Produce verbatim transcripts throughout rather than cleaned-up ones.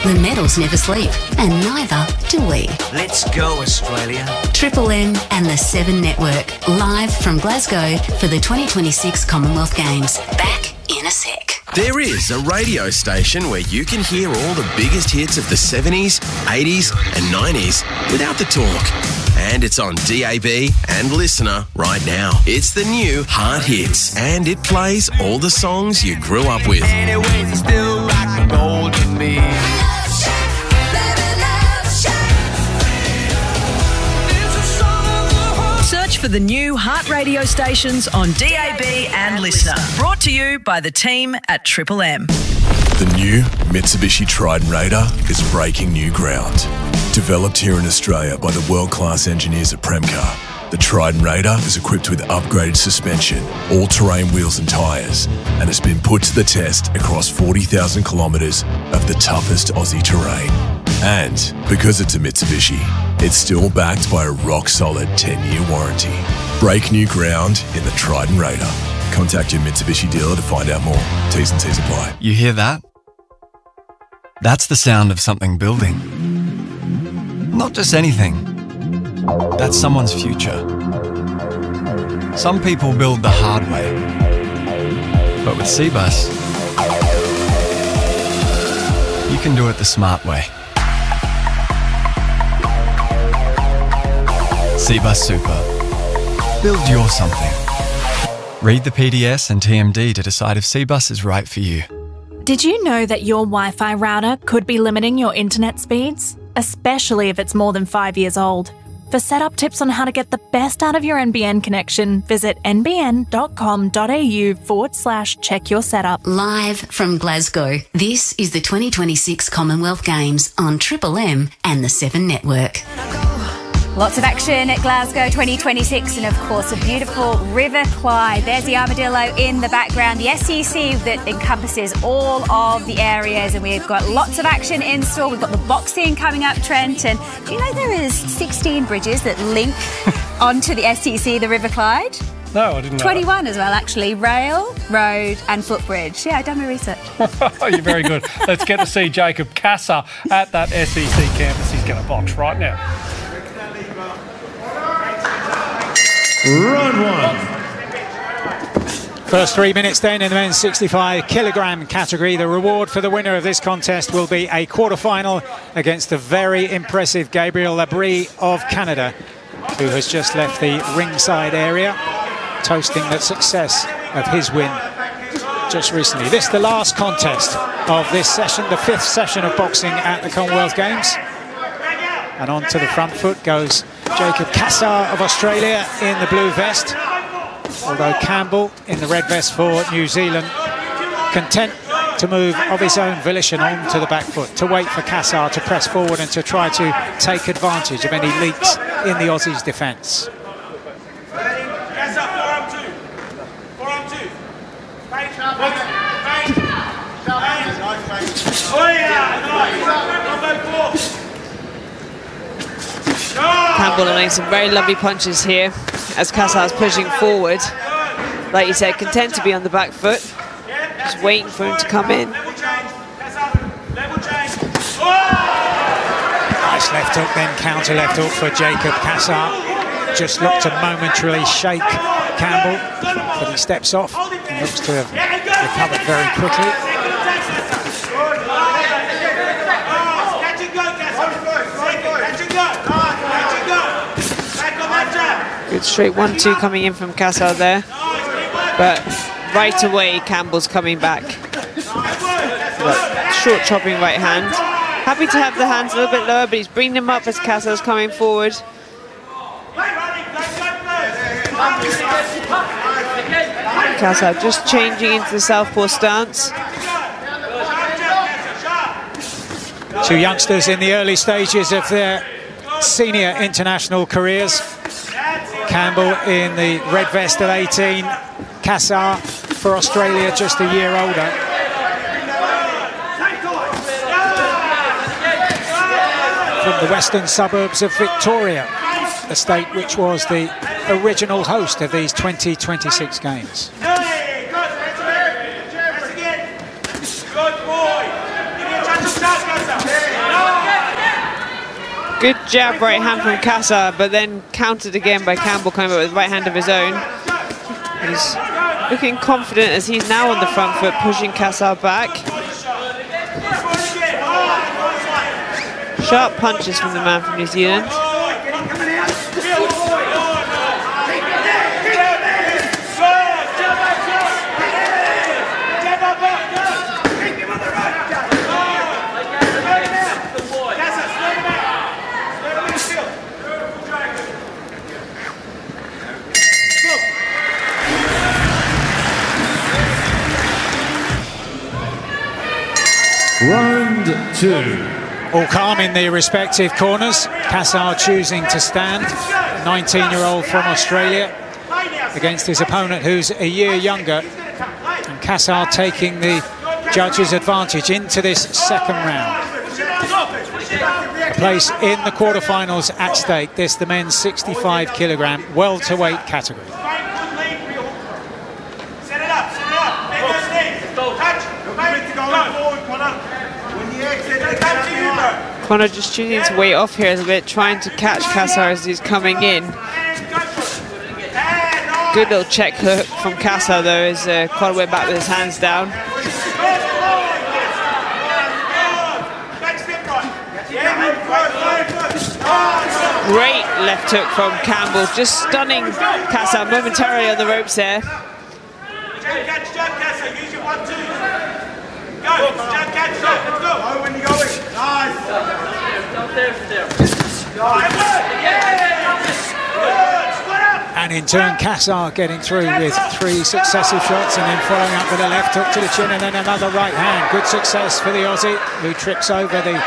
The medals never sleep, and neither do we. Let's go, Australia. Triple M and the Seven Network, live from Glasgow for the twenty twenty-six Commonwealth Games. Back in a sec. There is a radio station where you can hear all the biggest hits of the seventies, eighties and nineties without the talk. And it's on D A B and Listener right now. It's the new Heart Hits, and it plays all the songs you grew up with. Anyways, it's still like gold to me. Search for the new Heart radio stations on D A B and Listener. Brought to you by the team at Triple M. The new Mitsubishi Triton Raider is breaking new ground. Developed here in Australia by the world-class engineers at Premcar, the Triton Raider is equipped with upgraded suspension, all-terrain wheels and tyres, and has been put to the test across forty thousand kilometres of the toughest Aussie terrain. And because it's a Mitsubishi, it's still backed by a rock-solid ten-year warranty. Break new ground in the Triton Raider. Contact your Mitsubishi dealer to find out more. T's and C's apply. You hear that? That's the sound of something building. Not just anything. That's someone's future. Some people build the hard way. But with Cbus, you can do it the smart way. Cbus Super. Build your something. Read the P D S and T M D to decide if Cbus is right for you. Did you know that your Wi-Fi router could be limiting your internet speeds? Especially if it's more than five years old. For setup tips on how to get the best out of your N B N connection, visit nbn.com.au forward slash check your setup. Live from Glasgow, this is the twenty twenty-six Commonwealth Games on Triple M and the Seven Network. Lots of action at Glasgow twenty twenty-six, and of course a beautiful River Clyde. There's the Armadillo in the background, the S E C that encompasses all of the areas, and we've got lots of action in store. We've got the boxing coming up, Trent, and do you know there is sixteen bridges that link onto the S E C, the River Clyde? No, I didn't know twenty-one that. as well, actually. Rail, road and footbridge. Yeah, I've done my research. You're very good. Let's get to see Jacob Kasar at that S E C campus. He's going to box right now. Round one. First three minutes then in the men's sixty-five kilogram category. The reward for the winner of this contest will be a quarter-final against the very impressive Gabriel Labrie of Canada, who has just left the ringside area, toasting the success of his win just recently. This is the last contest of this session, the fifth session of boxing at the Commonwealth Games. And on to the front foot goes Jacob Kasar of Australia in the blue vest, although Campbell in the red vest for New Zealand, content to move of his own volition on to the back foot, to wait for Kasar to press forward and to try to take advantage of any leaks in the Aussies' defence. Campbell landing some very lovely punches here as Kasar's pushing forward. Like you said, content to be on the back foot, just waiting for him to come in. Nice left hook, then counter left hook for Jacob Kasar. Just looked to momentarily shake Campbell, but he steps off and looks to have recovered very quickly. Good straight one two coming in from Kasar there, but right away Campbell's coming back. But short chopping right hand. Happy to have the hands a little bit lower, but he's bringing them up as Kasar's coming forward. Kasar just changing into the southpaw stance. Two youngsters in the early stages of their senior international careers. Campbell in the red vest at eighteen, Kasar for Australia just a year older. From the western suburbs of Victoria, the state which was the original host of these twenty twenty-six games. Good boy. Good jab right hand from Casa, but then countered again by Campbell coming up with right hand of his own. He's looking confident as he's now on the front foot, pushing Casa back. Sharp punches from the man from New Zealand. Round two. All calm in their respective corners. Cassar choosing to stand, nineteen-year-old from Australia, against his opponent who's a year younger. And Cassar taking the judges' advantage into this second round. A place in the quarterfinals at stake. This the men's sixty-five kilogram welterweight category. Set it up, set it up. Make those knees. Touch. Conor just choosing to wait off here a little bit, trying to catch Cassar as he's coming in. Good little check hook from Cassar though, as uh, Conor went back with his hands down. Great left hook from Campbell, just stunning Cassar momentarily on the ropes there. Catch, jab, Cassar. Use your one, two. Go, jab, catch, jab. Let's go. Oh, when you're going. Nice. And in turn, Cassar getting through with three successive shots and then following up with a left hook to the chin and then another right hand. Good success for the Aussie, who trips over the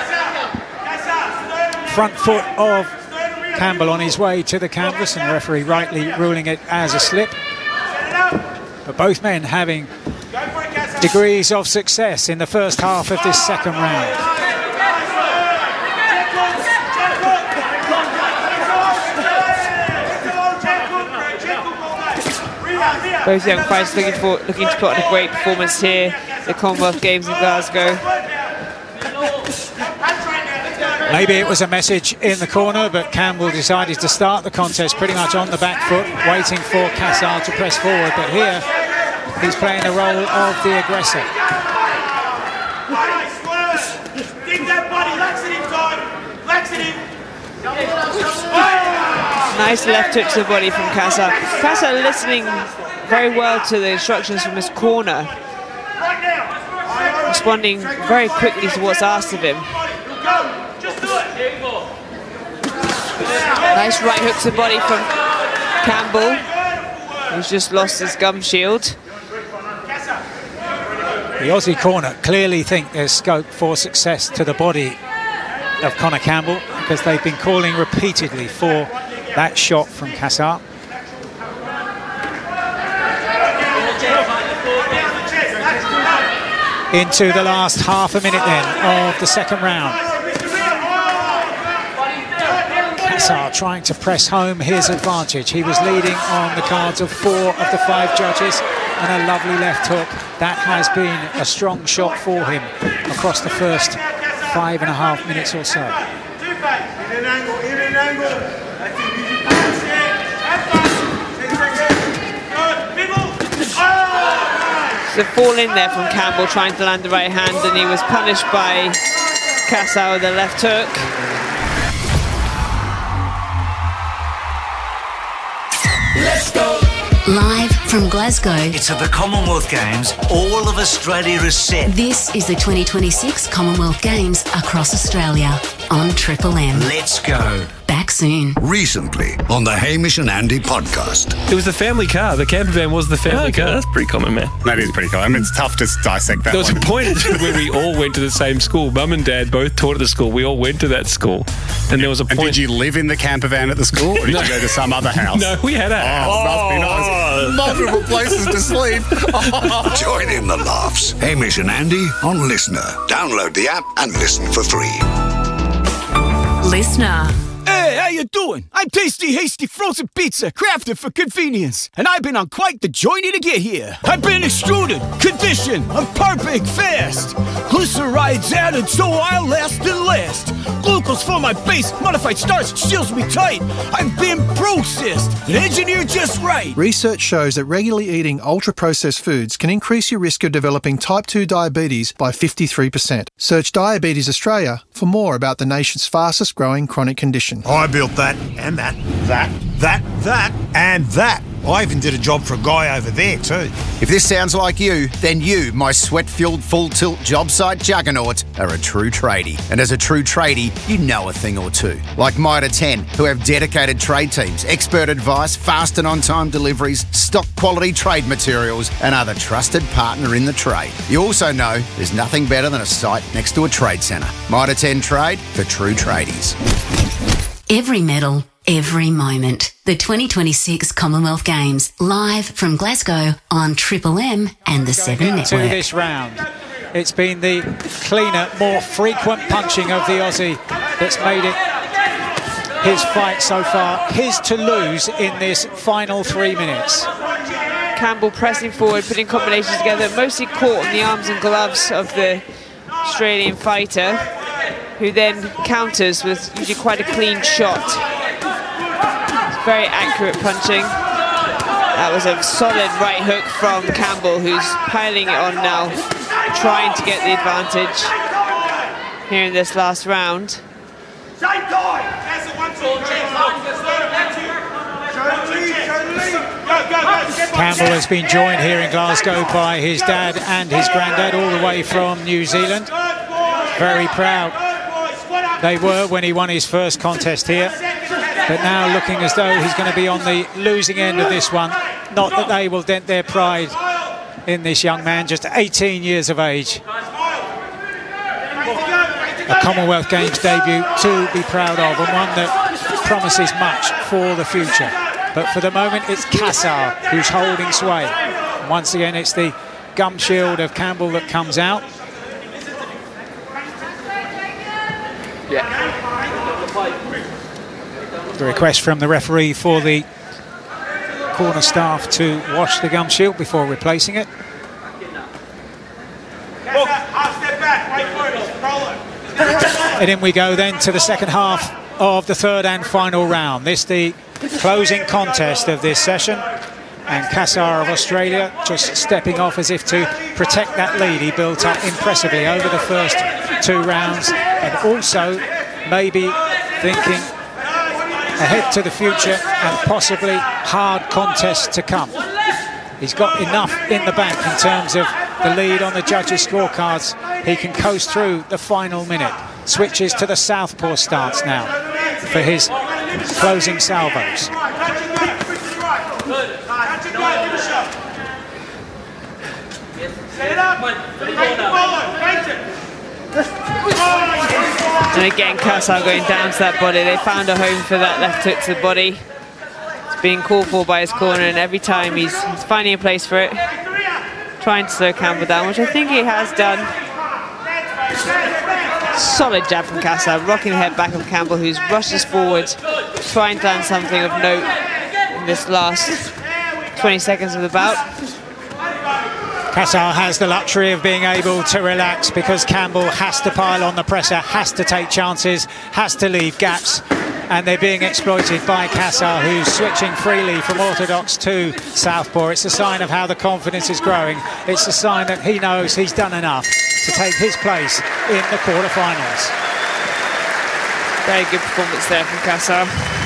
front foot of Campbell on his way to the canvas, and the referee rightly ruling it as a slip. But both men having degrees of success in the first half of this second round. Both young fighters looking for looking to put on a great performance here at the Commonwealth Games in Glasgow. Maybe it was a message in the corner, but Campbell decided to start the contest pretty much on the back foot, waiting for Cassar to press forward. But here, he's playing the role of the aggressor. Nice left hook to the body from Cassar. Cassar listening very well to the instructions from his corner, responding very quickly to what's asked of him. Nice right hook to the body from Campbell, who's just lost his gum shield. The Aussie corner clearly think there's scope for success to the body of Conor Campbell, because they've been calling repeatedly for that shot from Cassar. Into the last half a minute then of the second round. Cassar trying to press home his advantage. He was leading on the cards of four of the five judges, and a lovely left hook. That has been a strong shot for him across the first five and a half minutes or so. The fall in there from Campbell trying to land the right hand, and he was punished by Cassar with a left hook. Let's go. Live from Glasgow. It's at the Commonwealth Games. All of Australia is set. This is the twenty twenty-six Commonwealth Games across Australia on Triple M. Let's go. Back soon. Recently on the Hamish and Andy podcast. It was the family car. The camper van was the family oh, okay. car. That's pretty common, man. That is pretty common. I mean, it's tough to dissect that There was one. a point where we all went to the same school. Mum and Dad both taught at the school. We all went to that school. And there was a point... And did you live in the camper van at the school, or did no. you go to some other house? No, we had a house. Oh, must be nice. Multiple places to sleep. Join in the laughs. Hamish and Andy on Listener. Download the app and listen for free. Listener. Hey, how you doing? I'm Tasty Hasty Frozen Pizza, crafted for convenience. And I've been on quite the journey to get here. I've been extruded, conditioned, I'm perfect fast. Glycerides added so I'll last and last. Glucose for my base, modified starch seals me tight. I've been processed and engineered just right. Research shows that regularly eating ultra-processed foods can increase your risk of developing type two diabetes by fifty-three percent. Search Diabetes Australia for more about the nation's fastest growing chronic condition. I built that, and that, that, that, that, and that. I even did a job for a guy over there too. If this sounds like you, then you, my sweat-filled full-tilt job site juggernaut, are a true tradie. And as a true tradie, you know a thing or two. Like Mitre ten, who have dedicated trade teams, expert advice, fast and on-time deliveries, stock quality trade materials, and are the trusted partner in the trade. You also know there's nothing better than a site next to a trade centre. Mitre ten Trade for true tradies. Every medal, every moment. The twenty twenty-six Commonwealth Games, live from Glasgow on Triple M and the Seven Into Network. this round, it's been the cleaner, more frequent punching of the Aussie that's made it his fight so far, his to lose in this final three minutes. Campbell pressing forward, putting combinations together, mostly caught on the arms and gloves of the Australian fighter, who then counters with usually quite a clean shot. It's very accurate punching. That was a solid right hook from Campbell, who's piling it on now, trying to get the advantage here in this last round. Campbell has been joined here in Glasgow by his dad and his granddad, all the way from New Zealand. Very proud they were when he won his first contest here, but now looking as though he's going to be on the losing end of this one. Not that they will dent their pride in this young man, just eighteen years of age. A Commonwealth Games debut to be proud of, and one that promises much for the future. But for the moment, it's Cassar who's holding sway. And once again, it's the gum shield of Campbell that comes out. The request from the referee for the corner staff to wash the gum shield before replacing it. And in we go then to the second half of the third and final round. This the closing contest of this session. And Cassar of Australia just stepping off as if to protect that lead he built up impressively over the first two rounds. And also maybe thinking ahead to the future and possibly hard contests to come. He's got enough in the bank in terms of the lead on the judges' scorecards. He can coast through the final minute. Switches to the southpaw stance now for his closing salvos. And again, Cassar going down to that body. They found a home for that left hook to the body. It's being called for by his corner, and every time he's, he's finding a place for it, trying to slow Campbell down, which I think he has done. Solid jab from Cassar, rocking the head back of Campbell, who's rushes forward, trying to land something of note in this last twenty seconds of the bout. Cassar has the luxury of being able to relax because Campbell has to pile on the pressure, has to take chances, has to leave gaps, and they're being exploited by Cassar, who's switching freely from orthodox to southpaw. It's a sign of how the confidence is growing. It's a sign that he knows he's done enough to take his place in the quarterfinals. Very good performance there from Cassar.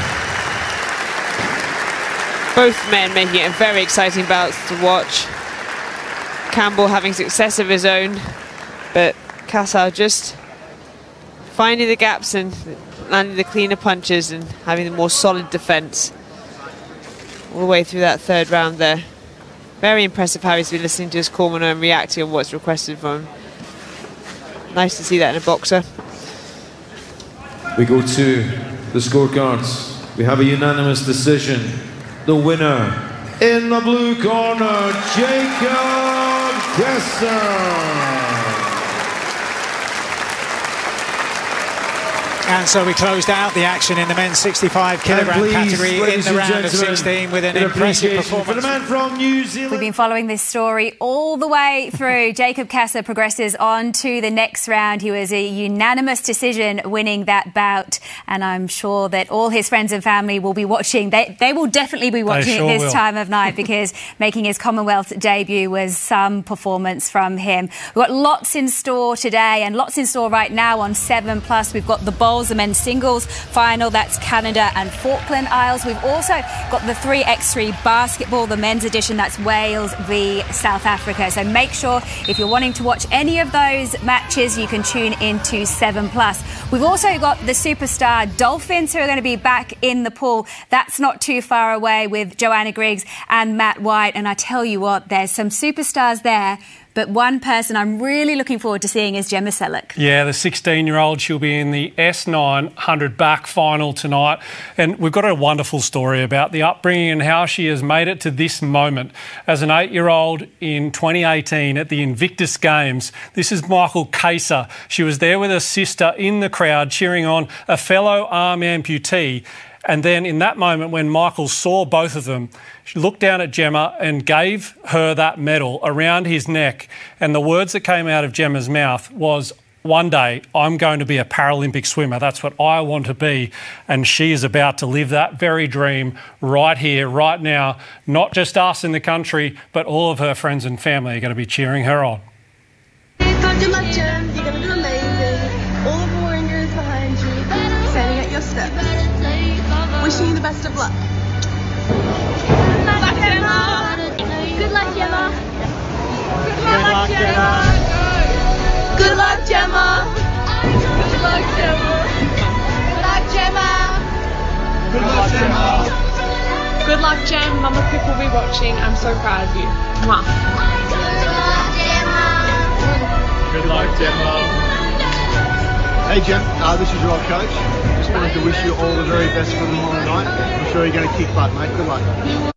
Both men making it a very exciting bout to watch. Campbell having success of his own, but Cassar just finding the gaps and landing the cleaner punches and having the more solid defence all the way through that third round there. Very impressive how he's been listening to his corner and reacting on what's requested from him. Nice to see that in a boxer. We go to the scorecards. We have a unanimous decision. The winner in the blue corner, Jacob Cassar. And so we closed out the action in the men's sixty-five kilogram please, category in the round of sixteen with an impressive performance. For the man from New Zealand. We've been following this story all the way through. Jacob Kasser progresses on to the next round. He was a unanimous decision winning that bout, and I'm sure that all his friends and family will be watching. They, they will definitely be watching sure at this will. time of night because making his Commonwealth debut was some performance from him. We've got lots in store today and lots in store right now on seven plus. We've got the bowls, the men's singles final. That's Canada and Falkland Isles. We've also got the three by three basketball, the men's edition. That's Wales v South Africa. So make sure if you're wanting to watch any of those matches, you can tune into seven plus. We've also got the superstar Dolphins who are going to be back in the pool. That's not too far away with Joanna Griggs and Matt White. And I tell you what, there's some superstars there. But one person I'm really looking forward to seeing is Gemma Selleck. Yeah, the sixteen-year-old, she'll be in the S nine hundred back final tonight. And we've got a wonderful story about the upbringing and how she has made it to this moment. As an eight-year-old in twenty eighteen at the Invictus Games, this is Michael Kasser. She was there with her sister in the crowd cheering on a fellow arm amputee. And then in that moment when Michael saw both of them, she looked down at Gemma and gave her that medal around his neck. And the words that came out of Gemma's mouth was, one day I'm going to be a Paralympic swimmer. That's what I want to be. And she is about to live that very dream right here, right now. Not just us in the country, but all of her friends and family are going to be cheering her on. Good luck, Gem. You're going to do amazing. All of the Warringahs behind you, standing at your steps. Wishing you the best of luck. Good luck, Gemma. Good luck, Gemma. Good luck, Gemma. Good luck, Gemma. Good luck, Gemma. Good luck, Gemma. Good luck, Gemma. Good luck, Gem. Mama Pip will be watching. I'm so proud of you. Mwah. Good luck, Gemma. Good luck, Gemma. Hey Gem, uh, this is your old coach. Just wanted to wish you all the very best for tomorrow night. I'm sure you're going to kick butt, mate. Good luck.